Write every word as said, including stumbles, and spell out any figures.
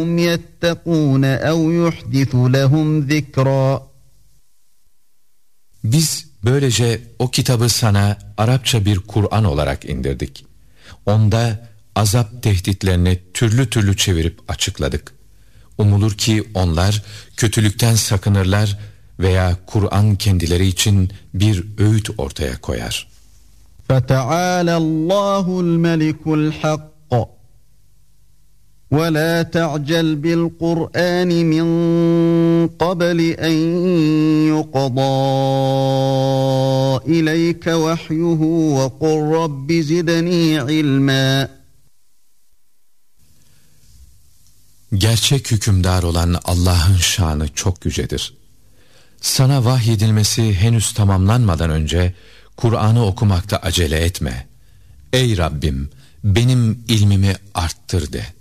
يَتَّقُونَ اَوْ يُحْدِثُ لَهُمْ ذِكْرًا. Biz böylece o kitabı sana Arapça bir Kur'an olarak indirdik. Onda azap tehditlerini türlü türlü çevirip açıkladık. Umulur ki onlar kötülükten sakınırlar veya Kur'an kendileri için bir öğüt ortaya koyar. فَتَعَالَى اللّٰهُ الْمَلِكُ الْحَقِّ وَلَا تَعْجَلْ بِالْقُرْآنِ مِنْ قَبْلِ أَنْ يُقْضَى إِلَيْكَ وَحْيُهُ وَقُلْ رَبِّ زِدْنِي عِلْمًا. Gerçek hükümdar olan Allah'ın şanı çok yücedir. Sana vahyedilmesi henüz tamamlanmadan önce Kur'an'ı okumakta acele etme. Ey Rabbim, benim ilmimi arttır de.